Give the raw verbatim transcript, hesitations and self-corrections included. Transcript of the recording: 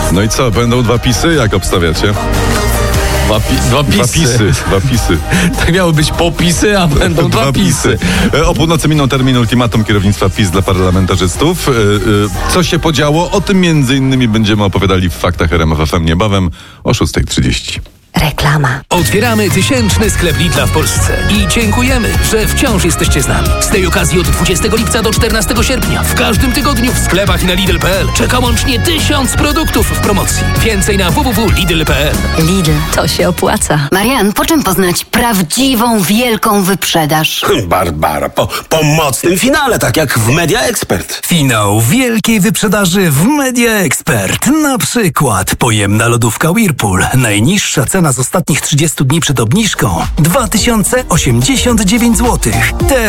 No i co, będą dwa pisy? Jak obstawiacie? Dwa, pi- dwa pisy. Dwa pisy, dwa pisy. Tak miały być popisy, a będą dwa, Dwa pisy. pisy. O północy minął termin ultimatum kierownictwa PiS dla parlamentarzystów. Co się podziało? O tym między innymi będziemy opowiadali w Faktach R M F F M niebawem o szósta trzydzieści. Reklama. Otwieramy tysięczny sklep Lidla w Polsce i dziękujemy, że wciąż jesteście z nami. Z tej okazji od dwudziestego lipca do czternastego sierpnia w każdym tygodniu w sklepach i na Lidl kropka p l czeka łącznie tysiąc produktów w promocji. Więcej na w w w kropka lidl kropka p l. Lidl, to się opłaca. Marian, po czym poznać prawdziwą, wielką wyprzedaż? Barbara, po, po mocnym finale, tak jak w Media Expert. Finał wielkiej wyprzedaży w Media Expert. Na przykład pojemna lodówka Whirlpool. Najniższa cena z ostatnich trzydziestu dni przed obniżką dwa tysiące osiemdziesiąt dziewięć złotych. Te